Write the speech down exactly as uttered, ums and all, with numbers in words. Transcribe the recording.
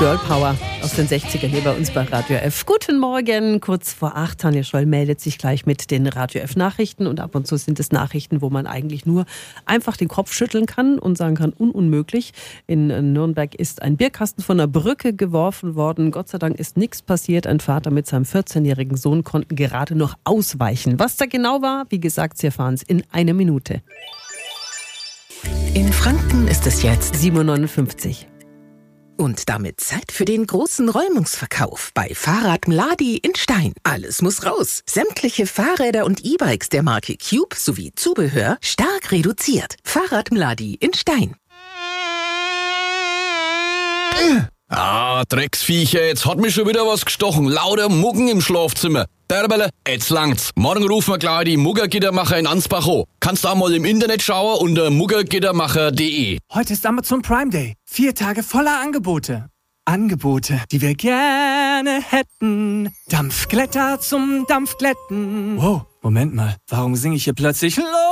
Girl Power aus den sechzigern hier bei uns bei Radio F. Guten Morgen, kurz vor acht. Tanja Scholl meldet sich gleich mit den Radio F Nachrichten und ab und zu sind es Nachrichten, wo man eigentlich nur einfach den Kopf schütteln kann und sagen kann, ununmöglich. In Nürnberg ist ein Bierkasten von einer Brücke geworfen worden. Gott sei Dank ist nichts passiert. Ein Vater mit seinem vierzehnjährigen Sohn konnten gerade noch ausweichen. Was da genau war, wie gesagt, Sie erfahren es in einer Minute. In Franken ist es jetzt sieben Uhr neunundfünfzig. Und damit Zeit für den großen Räumungsverkauf bei Fahrrad Mladi in Stein. Alles muss raus. Sämtliche Fahrräder und E-Bikes der Marke Cube sowie Zubehör stark reduziert. Fahrrad Mladi in Stein. Ah, Drecksviecher, jetzt hat mich schon wieder was gestochen. Lauter Muggen im Schlafzimmer. Derbele, jetzt langt's. Morgen rufen wir gleich die Muggergittermacher in Ansbach an. Kannst auch mal im Internet schauen unter muggergittermacher punkt de. Heute ist Amazon Prime Day. Vier Tage voller Angebote. Angebote, die wir gerne hätten. Dampfglätter zum Dampfglätten. Wow, Moment mal. Warum singe ich hier plötzlich Lo?